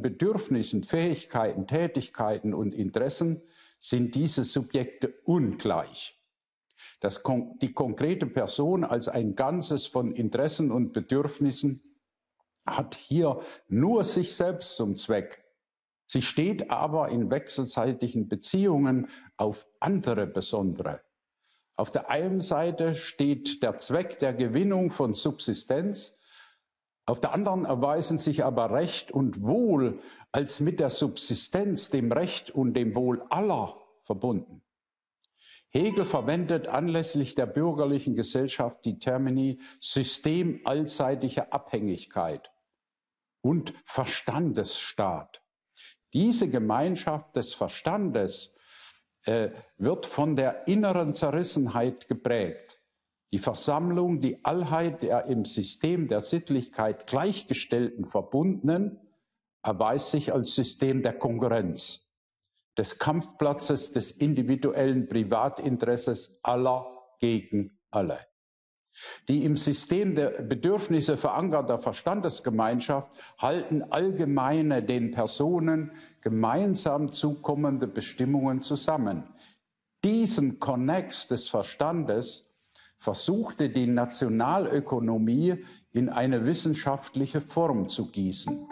Bedürfnissen, Fähigkeiten, Tätigkeiten und Interessen sind diese Subjekte ungleich. Die konkrete Person als ein Ganzes von Interessen und Bedürfnissen hat hier nur sich selbst zum Zweck. Sie steht aber in wechselseitigen Beziehungen auf andere Besondere. Auf der einen Seite steht der Zweck der Gewinnung von Subsistenz, auf der anderen erweisen sich aber Recht und Wohl als mit der Subsistenz, dem Recht und dem Wohl aller verbunden. Hegel verwendet anlässlich der bürgerlichen Gesellschaft die Termini System allseitiger Abhängigkeit und Verstandesstaat. Diese Gemeinschaft des Verstandes wird von der inneren Zerrissenheit geprägt. Die Versammlung, die Allheit der im System der Sittlichkeit gleichgestellten Verbundenen erweist sich als System der Konkurrenz, des Kampfplatzes des individuellen Privatinteresses aller gegen alle. Die im System der Bedürfnisse verankerte Verstandesgemeinschaft halten allgemeine, den Personen gemeinsam zukommende Bestimmungen zusammen. Diesen Konnex des Verstandes versuchte die Nationalökonomie in eine wissenschaftliche Form zu gießen.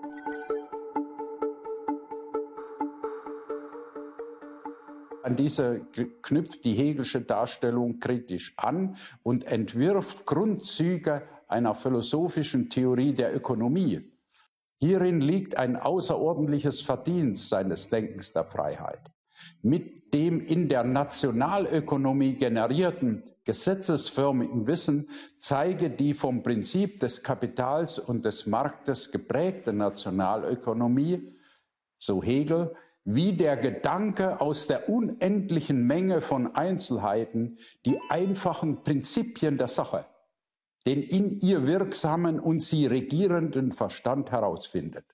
An diese knüpft die Hegelsche Darstellung kritisch an und entwirft Grundzüge einer philosophischen Theorie der Ökonomie. Hierin liegt ein außerordentliches Verdienst seines Denkens der Freiheit. Mit dem in der Nationalökonomie generierten gesetzesförmigen Wissen zeige die vom Prinzip des Kapitals und des Marktes geprägte Nationalökonomie, so Hegel, wie der Gedanke aus der unendlichen Menge von Einzelheiten die einfachen Prinzipien der Sache, den in ihr wirksamen und sie regierenden Verstand herausfindet.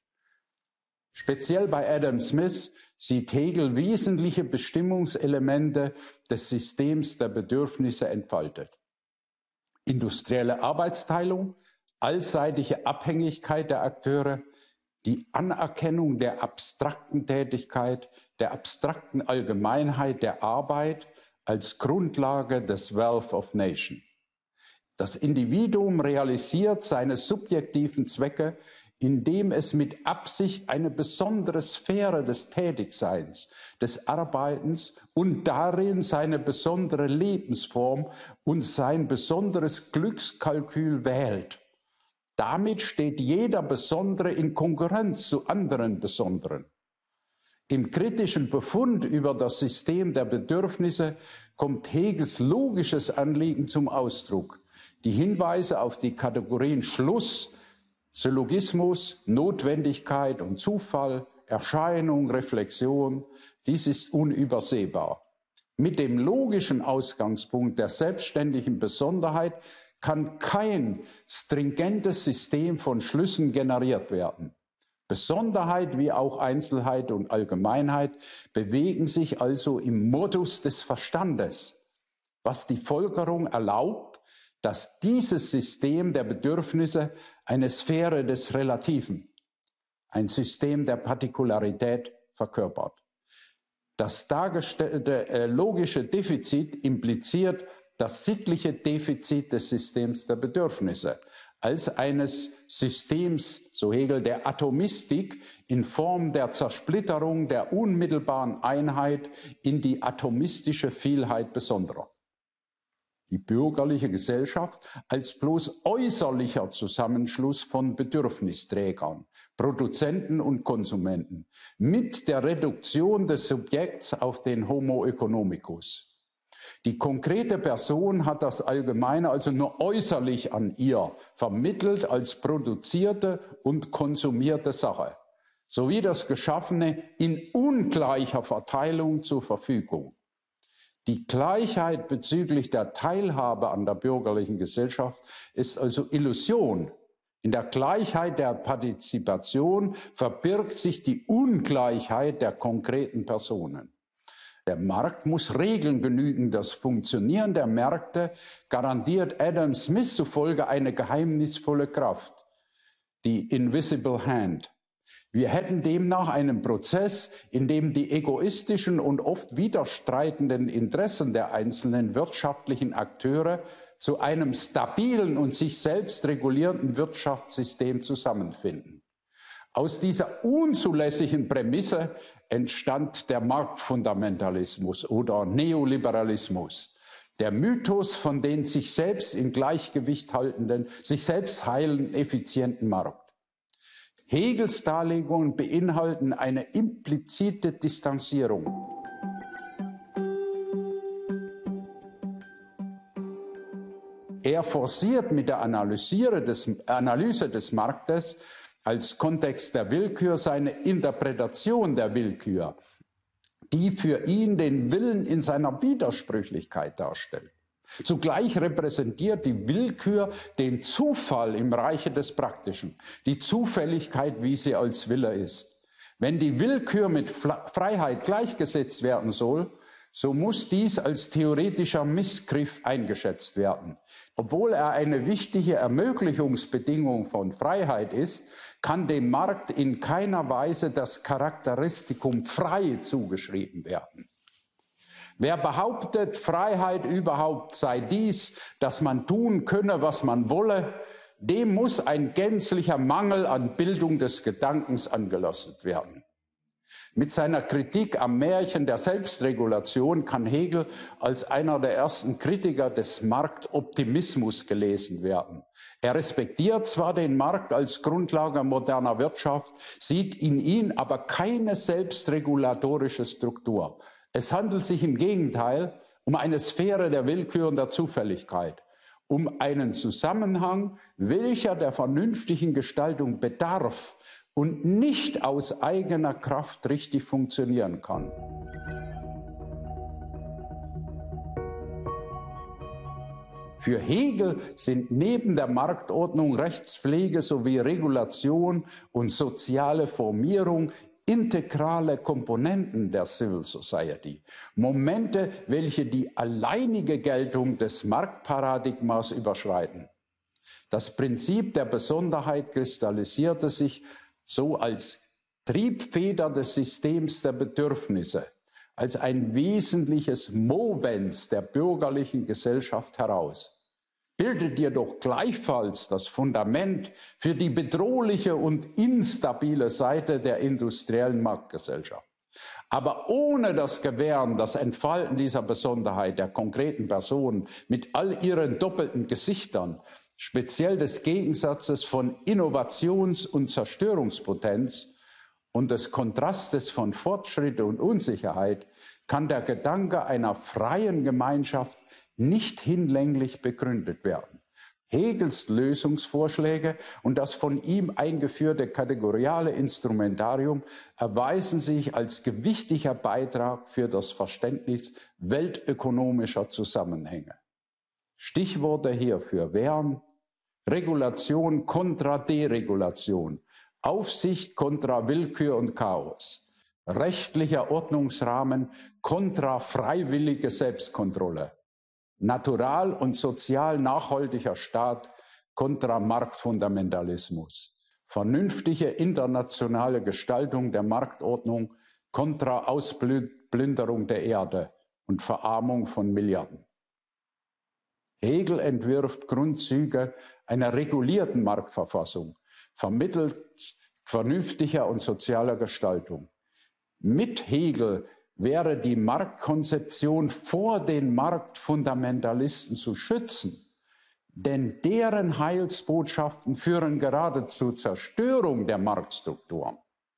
Speziell bei Adam Smith sieht Hegel wesentliche Bestimmungselemente des Systems der Bedürfnisse entfaltet. Industrielle Arbeitsteilung, allseitige Abhängigkeit der Akteure, die Anerkennung der abstrakten Tätigkeit, der abstrakten Allgemeinheit der Arbeit als Grundlage des Wealth of Nation. Das Individuum realisiert seine subjektiven Zwecke, indem es mit Absicht eine besondere Sphäre des Tätigseins, des Arbeitens und darin seine besondere Lebensform und sein besonderes Glückskalkül wählt. Damit steht jeder Besondere in Konkurrenz zu anderen Besonderen. Im kritischen Befund über das System der Bedürfnisse kommt Hegels logisches Anliegen zum Ausdruck. Die Hinweise auf die Kategorien Schluss, Syllogismus, Notwendigkeit und Zufall, Erscheinung, Reflexion, dies ist unübersehbar. Mit dem logischen Ausgangspunkt der selbstständigen Besonderheit kann kein stringentes System von Schlüssen generiert werden. Besonderheit wie auch Einzelheit und Allgemeinheit bewegen sich also im Modus des Verstandes, was die Folgerung erlaubt, dass dieses System der Bedürfnisse eine Sphäre des Relativen, ein System der Partikularität verkörpert. Das dargestellte logische Defizit impliziert das sittliche Defizit des Systems der Bedürfnisse als eines Systems, so Hegel, der Atomistik in Form der Zersplitterung der unmittelbaren Einheit in die atomistische Vielheit Besonderer. Die bürgerliche Gesellschaft als bloß äußerlicher Zusammenschluss von Bedürfnisträgern, Produzenten und Konsumenten mit der Reduktion des Subjekts auf den Homo economicus. Die konkrete Person hat das Allgemeine also nur äußerlich an ihr vermittelt als produzierte und konsumierte Sache, sowie das Geschaffene in ungleicher Verteilung zur Verfügung. Die Gleichheit bezüglich der Teilhabe an der bürgerlichen Gesellschaft ist also Illusion. In der Gleichheit der Partizipation verbirgt sich die Ungleichheit der konkreten Personen. Der Markt muss Regeln genügen. Das Funktionieren der Märkte garantiert Adam Smith zufolge eine geheimnisvolle Kraft, die Invisible Hand. Wir hätten demnach einen Prozess, in dem die egoistischen und oft widerstreitenden Interessen der einzelnen wirtschaftlichen Akteure zu einem stabilen und sich selbst regulierenden Wirtschaftssystem zusammenfinden. Aus dieser unzulässigen Prämisse entstand der Marktfundamentalismus oder Neoliberalismus, der Mythos von den sich selbst in Gleichgewicht haltenden, sich selbst heilenden, effizienten Markt. Hegels Darlegungen beinhalten eine implizite Distanzierung. Er forciert mit der Analyse des Marktes als Kontext der Willkür seine Interpretation der Willkür, die für ihn den Willen in seiner Widersprüchlichkeit darstellt. Zugleich repräsentiert die Willkür den Zufall im Reiche des Praktischen, die Zufälligkeit, wie sie als Wille ist. Wenn die Willkür mit Freiheit gleichgesetzt werden soll, so muss dies als theoretischer Missgriff eingeschätzt werden. Obwohl er eine wichtige Ermöglichungsbedingung von Freiheit ist, kann dem Markt in keiner Weise das Charakteristikum frei zugeschrieben werden. Wer behauptet, Freiheit überhaupt sei dies, dass man tun könne, was man wolle, dem muss ein gänzlicher Mangel an Bildung des Gedankens angelastet werden. Mit seiner Kritik am Märchen der Selbstregulation kann Hegel als einer der ersten Kritiker des Marktoptimismus gelesen werden. Er respektiert zwar den Markt als Grundlage moderner Wirtschaft, sieht in ihn aber keine selbstregulatorische Struktur. Es handelt sich im Gegenteil um eine Sphäre der Willkür und der Zufälligkeit, um einen Zusammenhang, welcher der vernünftigen Gestaltung bedarf und nicht aus eigener Kraft richtig funktionieren kann. Für Hegel sind neben der Marktordnung Rechtspflege sowie Regulation und soziale Formierung integrale Komponenten der Civil Society, Momente, welche die alleinige Geltung des Marktparadigmas überschreiten. Das Prinzip der Besonderheit kristallisierte sich so als Triebfeder des Systems der Bedürfnisse, als ein wesentliches Movens der bürgerlichen Gesellschaft heraus, bildet jedoch gleichfalls das Fundament für die bedrohliche und instabile Seite der industriellen Marktgesellschaft. Aber ohne das Gewähren, das Entfalten dieser Besonderheit der konkreten Person mit all ihren doppelten Gesichtern, speziell des Gegensatzes von Innovations- und Zerstörungspotenz und des Kontrastes von Fortschritt und Unsicherheit, kann der Gedanke einer freien Gemeinschaft nicht hinlänglich begründet werden. Hegels Lösungsvorschläge und das von ihm eingeführte kategoriale Instrumentarium erweisen sich als gewichtiger Beitrag für das Verständnis weltökonomischer Zusammenhänge. Stichworte hierfür wären Regulation kontra Deregulation, Aufsicht kontra Willkür und Chaos, rechtlicher Ordnungsrahmen kontra freiwillige Selbstkontrolle, natural und sozial nachhaltiger Staat kontra Marktfundamentalismus, vernünftige internationale Gestaltung der Marktordnung kontra Ausplünderung der Erde und Verarmung von Milliarden. Hegel entwirft Grundzüge einer regulierten Marktverfassung, vermittelt vernünftiger und sozialer Gestaltung. Mit Hegel wäre die Marktkonzeption vor den Marktfundamentalisten zu schützen, denn deren Heilsbotschaften führen gerade zur Zerstörung der Marktstrukturen.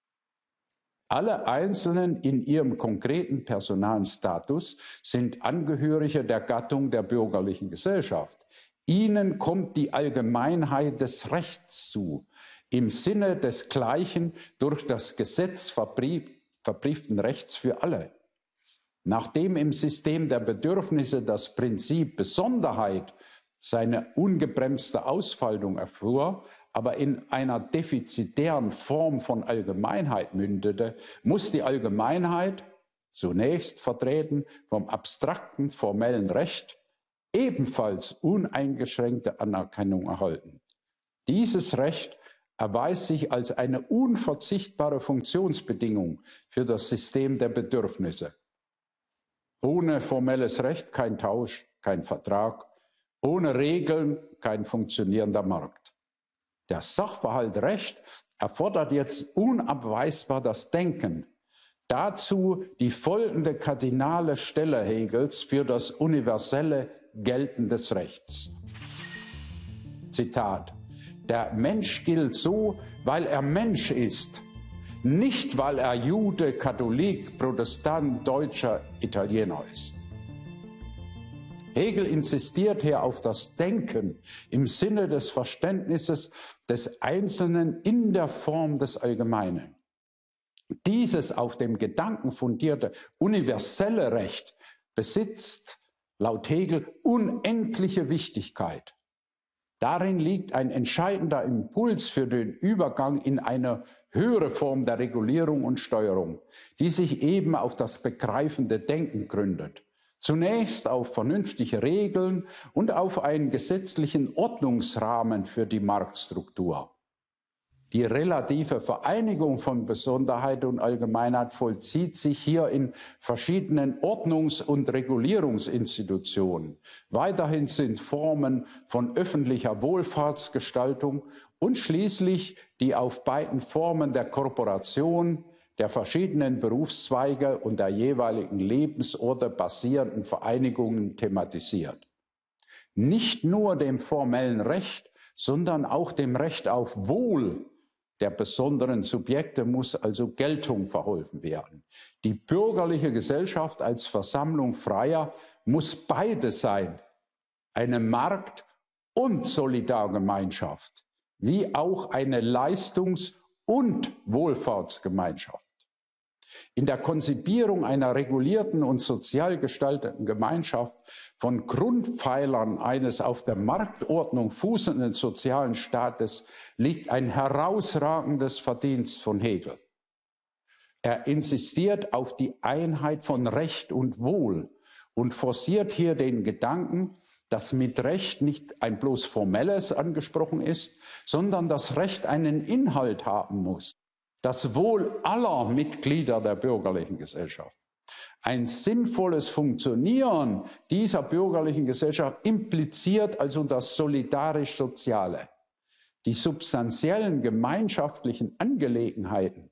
Alle Einzelnen in ihrem konkreten personalen Status sind Angehörige der Gattung der bürgerlichen Gesellschaft. Ihnen kommt die Allgemeinheit des Rechts zu, im Sinne des gleichen, durch das Gesetz verbrieften Rechts für alle. Nachdem im System der Bedürfnisse das Prinzip Besonderheit seine ungebremste Ausfaltung erfuhr, aber in einer defizitären Form von Allgemeinheit mündete, muss die Allgemeinheit, zunächst vertreten vom abstrakten formellen Recht, ebenfalls uneingeschränkte Anerkennung erhalten. Dieses Recht erweist sich als eine unverzichtbare Funktionsbedingung für das System der Bedürfnisse. Ohne formelles Recht kein Tausch, kein Vertrag, ohne Regeln kein funktionierender Markt. Der Sachverhalt Recht erfordert jetzt unabweisbar das Denken. Dazu die folgende kardinale Stelle Hegels für das universelle Gelten des Rechts. Zitat: Der Mensch gilt so, weil er Mensch ist, nicht weil er Jude, Katholik, Protestant, Deutscher, Italiener ist. Hegel insistiert hier auf das Denken im Sinne des Verständnisses des Einzelnen in der Form des Allgemeinen. Dieses auf dem Gedanken fundierte universelle Recht besitzt laut Hegel unendliche Wichtigkeit. Darin liegt ein entscheidender Impuls für den Übergang in eine höhere Form der Regulierung und Steuerung, die sich eben auf das begreifende Denken gründet. Zunächst auf vernünftige Regeln und auf einen gesetzlichen Ordnungsrahmen für die Marktstruktur. Die relative Vereinigung von Besonderheit und Allgemeinheit vollzieht sich hier in verschiedenen Ordnungs- und Regulierungsinstitutionen. Weiterhin sind Formen von öffentlicher Wohlfahrtsgestaltung und schließlich die auf beiden Formen der Korporation, der verschiedenen Berufszweige und der jeweiligen Lebensorte basierenden Vereinigungen thematisiert. Nicht nur dem formellen Recht, sondern auch dem Recht auf Wohl der besonderen Subjekte muss also Geltung verholfen werden. Die bürgerliche Gesellschaft als Versammlung Freier muss beides sein, eine Markt- und Solidargemeinschaft, wie auch eine Leistungs- und Wohlfahrtsgemeinschaft. In der Konzipierung einer regulierten und sozial gestalteten Gemeinschaft von Grundpfeilern eines auf der Marktordnung fußenden sozialen Staates liegt ein herausragendes Verdienst von Hegel. Er insistiert auf die Einheit von Recht und Wohl und forciert hier den Gedanken, dass mit Recht nicht ein bloß formelles angesprochen ist, sondern das Recht einen Inhalt haben muss. Das Wohl aller Mitglieder der bürgerlichen Gesellschaft. Ein sinnvolles Funktionieren dieser bürgerlichen Gesellschaft impliziert also das solidarisch-soziale. Die substanziellen gemeinschaftlichen Angelegenheiten,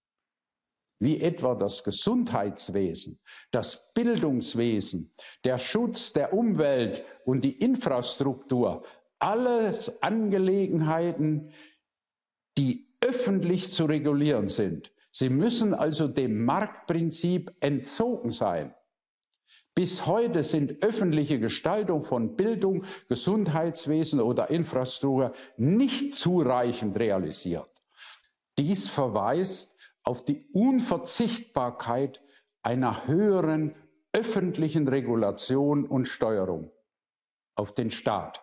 wie etwa das Gesundheitswesen, das Bildungswesen, der Schutz der Umwelt und die Infrastruktur, alles Angelegenheiten, die öffentlich zu regulieren sind. Sie müssen also dem Marktprinzip entzogen sein. Bis heute sind öffentliche Gestaltung von Bildung, Gesundheitswesen oder Infrastruktur nicht zureichend realisiert. Dies verweist auf die Unverzichtbarkeit einer höheren öffentlichen Regulation und Steuerung, auf den Staat.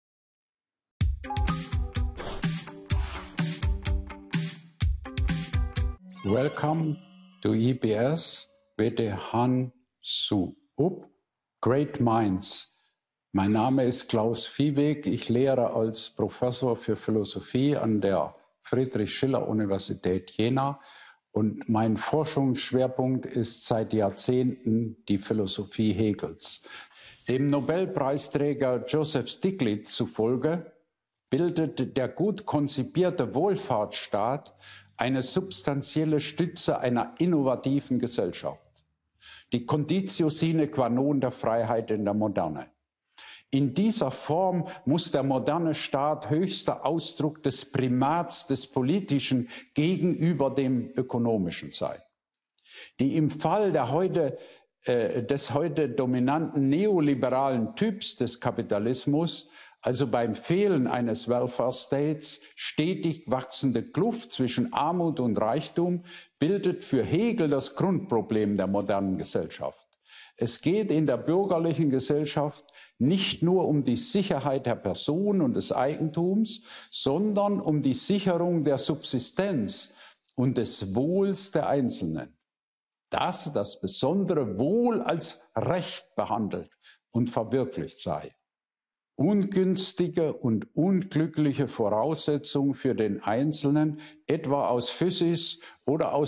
Welcome to EBS with Han Su Up, Great Minds. Mein Name ist Klaus Viehweg. Ich lehre als Professor für Philosophie an der Friedrich-Schiller-Universität Jena und mein Forschungsschwerpunkt ist seit Jahrzehnten die Philosophie Hegels. Dem Nobelpreisträger Joseph Stiglitz zufolge bildet der gut konzipierte Wohlfahrtsstaat eine substanzielle Stütze einer innovativen Gesellschaft. Die Conditio sine qua non der Freiheit in der Moderne. In dieser Form muss der moderne Staat höchster Ausdruck des Primats des Politischen gegenüber dem Ökonomischen sein. Die im Fall des heute dominanten neoliberalen Typs des Kapitalismus, also beim Fehlen eines Welfare States, stetig wachsende Kluft zwischen Armut und Reichtum bildet für Hegel das Grundproblem der modernen Gesellschaft. Es geht in der bürgerlichen Gesellschaft nicht nur um die Sicherheit der Person und des Eigentums, sondern um die Sicherung der Subsistenz und des Wohls der Einzelnen. Dass das besondere Wohl als Recht behandelt und verwirklicht sei. ungünstige und unglückliche Voraussetzungen für den Einzelnen, etwa aus Physis oder aus